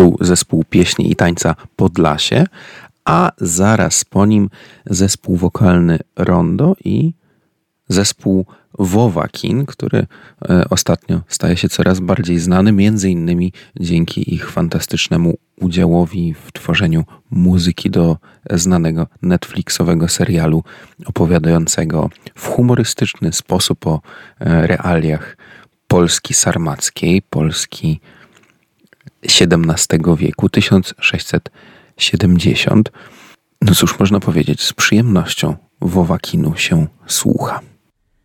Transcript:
był zespół pieśni i tańca Podlasie, a zaraz po nim zespół wokalny Rondo i zespół Wowakin, który ostatnio staje się coraz bardziej znany, między innymi dzięki ich fantastycznemu udziałowi w tworzeniu muzyki do znanego Netflixowego serialu opowiadającego w humorystyczny sposób o realiach Polski sarmackiej, Polski XVII wieku, 1670. No cóż można powiedzieć, z przyjemnością Wowakinu się słucha.